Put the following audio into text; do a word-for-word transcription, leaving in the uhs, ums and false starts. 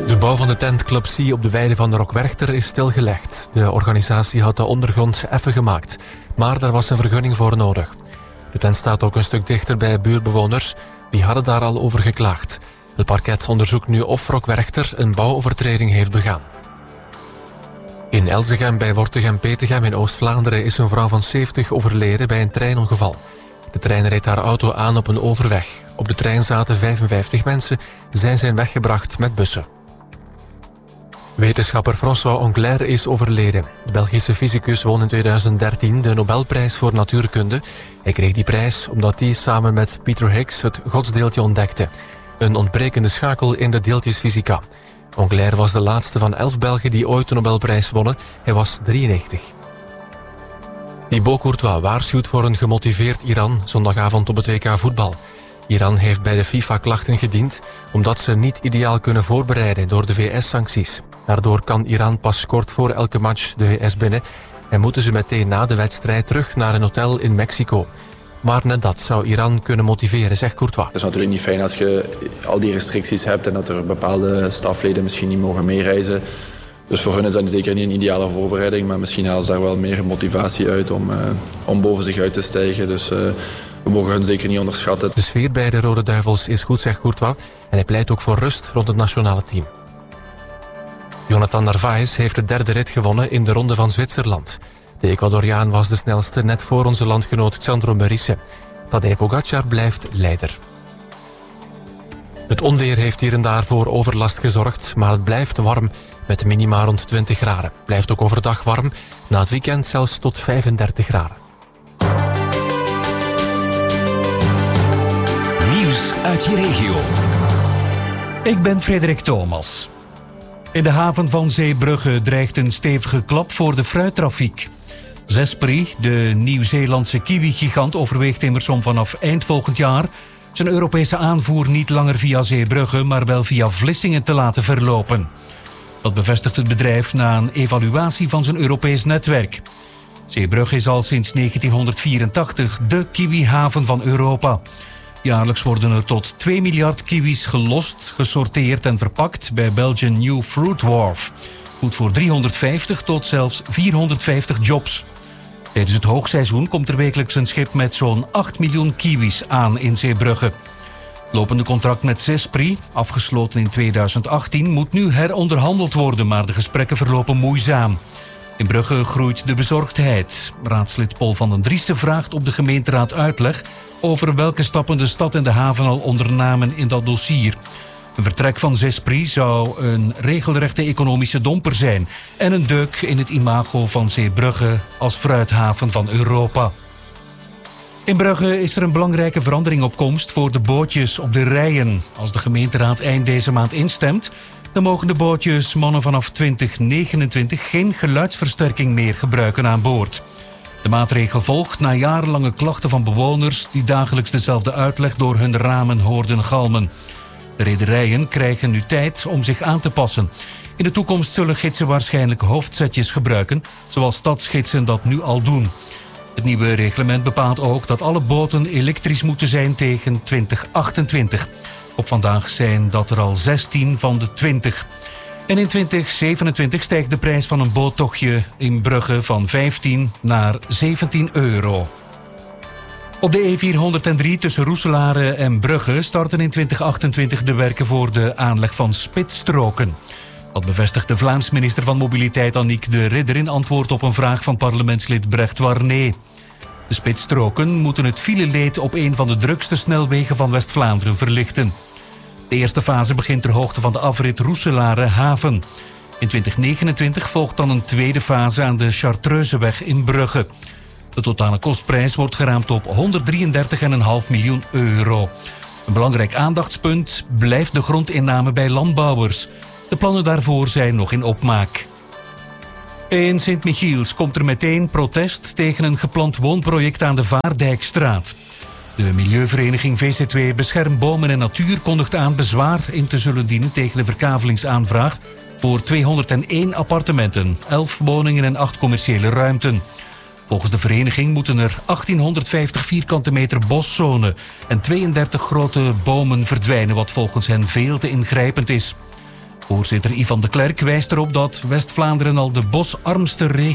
De bouw van de tent Club C op de weide van de Rockwerchter is stilgelegd. De organisatie had de ondergrond effen gemaakt, maar daar was een vergunning voor nodig. De tent staat ook een stuk dichter bij buurtbewoners. Die hadden daar al over geklaagd. Het parket onderzoekt nu of Rockwerchter een bouwovertreding heeft begaan. In Elzegem bij Wortegem-Petegem in Oost-Vlaanderen is een vrouw van zeventig overleden bij een treinongeval. De trein reed haar auto aan op een overweg. Op de trein zaten vijfenvijftig mensen. Zij zijn weggebracht met bussen. Wetenschapper François Englert is overleden. De Belgische fysicus won in tweeduizend dertien de Nobelprijs voor natuurkunde. Hij kreeg die prijs omdat hij samen met Peter Higgs het godsdeeltje ontdekte. Een ontbrekende schakel in de deeltjesfysica. Englert was de laatste van elf Belgen die ooit de Nobelprijs wonnen. Hij was drieënnegentig. Thibaut Courtois waarschuwt voor een gemotiveerd Iran zondagavond op het W K voetbal. Iran heeft bij de FIFA klachten gediend omdat ze niet ideaal kunnen voorbereiden door de V S-sancties. Daardoor kan Iran pas kort voor elke match de V S binnen en moeten ze meteen na de wedstrijd terug naar een hotel in Mexico. Maar net dat zou Iran kunnen motiveren, zegt Courtois. Het is natuurlijk niet fijn als je al die restricties hebt en dat er bepaalde stafleden misschien niet mogen meereizen. Dus voor hen is dat zeker niet een ideale voorbereiding, maar misschien halen ze daar wel meer motivatie uit om, uh, om boven zich uit te stijgen. Dus uh, we mogen hen zeker niet onderschatten. De sfeer bij de Rode Duivels is goed, zegt Courtois, en hij pleit ook voor rust rond het nationale team. Jonathan Narvaez heeft de derde rit gewonnen in de Ronde van Zwitserland. De Ecuadoriaan was de snelste, net voor onze landgenoot Xandro Merisse. Tadej Pogacar blijft leider. Het onweer heeft hier en daar voor overlast gezorgd, maar het blijft warm met minima rond twintig graden. Blijft ook overdag warm, na het weekend zelfs tot vijfendertig graden. Nieuws uit je regio. Ik ben Frederik Thomas. In de haven van Zeebrugge dreigt een stevige klap voor de fruittrafiek. Zespri, de Nieuw-Zeelandse kiwi-gigant, overweegt immers om vanaf eind volgend jaar zijn Europese aanvoer niet langer via Zeebrugge, maar wel via Vlissingen te laten verlopen. Dat bevestigt het bedrijf na een evaluatie van zijn Europees netwerk. Zeebrugge is al sinds negentienhonderdvierentachtig de kiwihaven van Europa. Jaarlijks worden er tot twee miljard kiwis gelost, gesorteerd en verpakt bij Belgian New Fruit Wharf. Goed voor driehonderdvijftig tot zelfs vierhonderdvijftig jobs. Tijdens het hoogseizoen komt er wekelijks een schip met zo'n acht miljoen kiwis aan in Zeebrugge. Het lopende contract met Zespri, afgesloten in tweeduizend achttien, moet nu heronderhandeld worden, maar de gesprekken verlopen moeizaam. In Brugge groeit de bezorgdheid. Raadslid Paul van den Driessen vraagt op de gemeenteraad uitleg over welke stappen de stad en de haven al ondernamen in dat dossier. Een vertrek van Zespri zou een regelrechte economische domper zijn en een deuk in het imago van Zeebrugge als fruithaven van Europa. In Brugge is er een belangrijke verandering op komst voor de bootjes op de rijen. Als de gemeenteraad eind deze maand instemt, dan mogen de bootjes mannen vanaf twintig negenentwintig geen geluidsversterking meer gebruiken aan boord. De maatregel volgt na jarenlange klachten van bewoners die dagelijks dezelfde uitleg door hun ramen hoorden galmen. De rederijen krijgen nu tijd om zich aan te passen. In de toekomst zullen gidsen waarschijnlijk hoofdzetjes gebruiken, zoals stadsgidsen dat nu al doen. Het nieuwe reglement bepaalt ook dat alle boten elektrisch moeten zijn tegen twintig achtentwintig. Op vandaag zijn dat er al zestien van de twintig. En in twintig zevenentwintig stijgt de prijs van een boottochtje in Brugge van vijftien naar zeventien euro. Op de E vierhonderddrie tussen Roeselare en Brugge starten in twintig achtentwintig de werken voor de aanleg van spitsstroken. Dat bevestigt de Vlaams minister van Mobiliteit Annick de Ridder in antwoord op een vraag van parlementslid Brecht Warné. De spitsstroken moeten het fileleed op een van de drukste snelwegen van West-Vlaanderen verlichten. De eerste fase begint ter hoogte van de afrit Roeselare-Haven. In twintig negenentwintig volgt dan een tweede fase aan de Chartreuzeweg in Brugge. De totale kostprijs wordt geraamd op honderddrieëndertig komma vijf miljoen euro. Een belangrijk aandachtspunt blijft de grondinname bij landbouwers. De plannen daarvoor zijn nog in opmaak. In Sint-Michiels komt er meteen protest tegen een gepland woonproject aan de Vaardijkstraat. De milieuvereniging V Z W Bescherm Bomen en Natuur kondigt aan bezwaar in te zullen dienen tegen de verkavelingsaanvraag voor tweehonderdéén appartementen, elf woningen en acht commerciële ruimten. Volgens de vereniging moeten er achttienhonderdvijftig vierkante meter boszone en tweeëndertig grote bomen verdwijnen, wat volgens hen veel te ingrijpend is. Voorzitter Ivan de Klerk wijst erop dat West-Vlaanderen al de bosarmste regio